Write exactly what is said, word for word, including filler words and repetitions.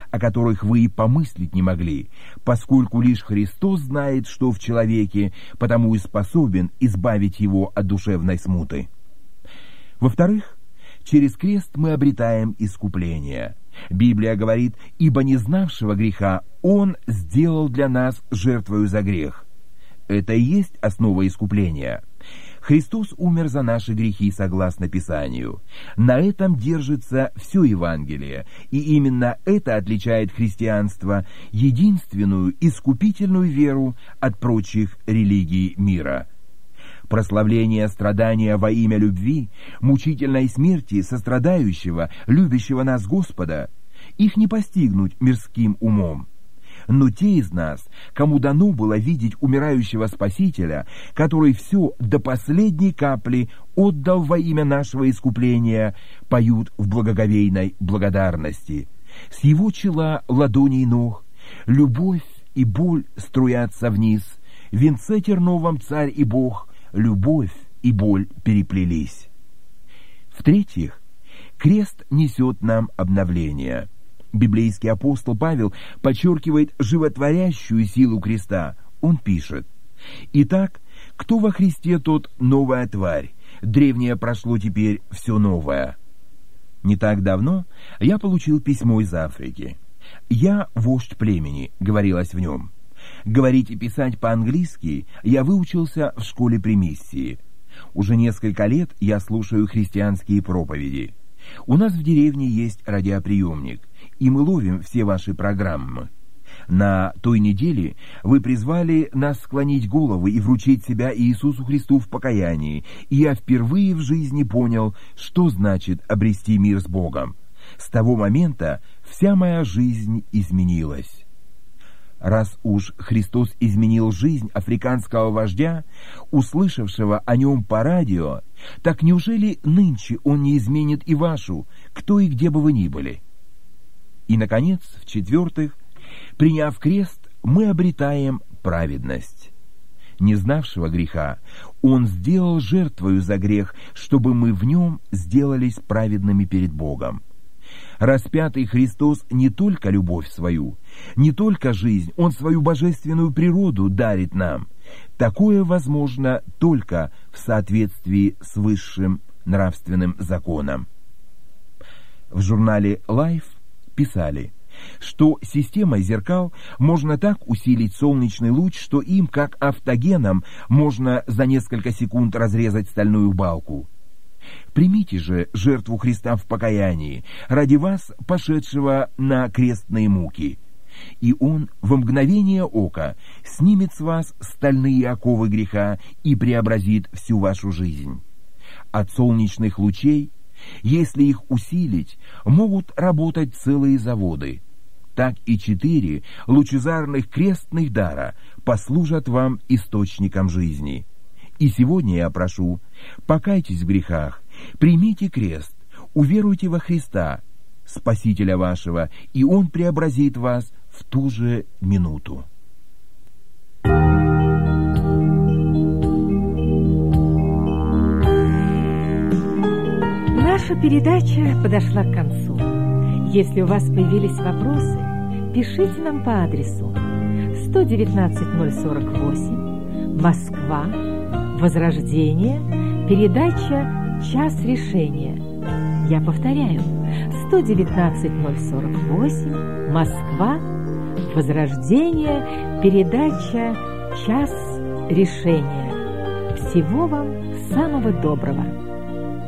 о которых вы и помыслить не могли, поскольку лишь Христос знает, что в человеке, потому и способен избавить его от душевной смуты. Во-вторых, через крест мы обретаем искупление. Библия говорит: «Ибо не знавшего греха Он сделал для нас жертвою за грех». Это и есть основа искупления. Христос умер за наши грехи согласно Писанию. На этом держится все Евангелие, и именно это отличает христианство, единственную искупительную веру, от прочих религий мира. Прославление страдания во имя любви, мучительной смерти сострадающего, любящего нас Господа, их не постигнуть мирским умом. Но те из нас, кому дано было видеть умирающего Спасителя, который все до последней капли отдал во имя нашего искупления, поют в благоговейной благодарности. С его чела ладоней ног любовь и боль струятся вниз, в венце терновом Царь и Бог, любовь и боль переплелись. В-третьих, крест несет нам обновление. Библейский апостол Павел подчеркивает животворящую силу креста. Он пишет: «Итак, кто во Христе, тот новая тварь, древнее прошло, теперь все новое». Не так давно я получил письмо из Африки. «Я вождь племени», — говорилось в нем. Говорить и писать по-английски я выучился в школе при миссии. Уже несколько лет я слушаю христианские проповеди. У нас в деревне есть радиоприемник, и мы ловим все ваши программы. На той неделе вы призвали нас склонить головы и вручить себя Иисусу Христу в покаянии, и я впервые в жизни понял, что значит обрести мир с Богом. С того момента вся моя жизнь изменилась. Раз уж Христос изменил жизнь африканского вождя, услышавшего о нем по радио, так неужели нынче Он не изменит и вашу, кто и где бы вы ни были? И, наконец, в-четвертых, приняв крест, мы обретаем праведность. Не знавшего греха Он сделал жертвою за грех, чтобы мы в нем сделались праведными перед Богом. Распятый Христос не только любовь свою, не только жизнь, Он свою божественную природу дарит нам. Такое возможно только в соответствии с высшим нравственным законом. В журнале Life писали, что системой зеркал можно так усилить солнечный луч, что им, как автогеном, можно за несколько секунд разрезать стальную балку. Примите же жертву Христа в покаянии, ради вас, пошедшего на крестные муки, и Он во мгновение ока снимет с вас стальные оковы греха и преобразит всю вашу жизнь. От солнечных лучей, если их усилить, могут работать целые заводы. Так и четыре лучезарных крестных дара послужат вам источником жизни. И сегодня я прошу, покайтесь в грехах, примите крест, уверуйте во Христа, Спасителя вашего, и Он преобразит вас в ту же минуту. Наша передача подошла к концу. Если у вас появились вопросы, пишите нам по адресу сто девятнадцать ноль сорок восемь, Москва, Возрождение, передача «Час решения». Я повторяю, сто девятнадцать ноль сорок восемь, Москва, Возрождение, передача «Час решения». Всего вам самого доброго!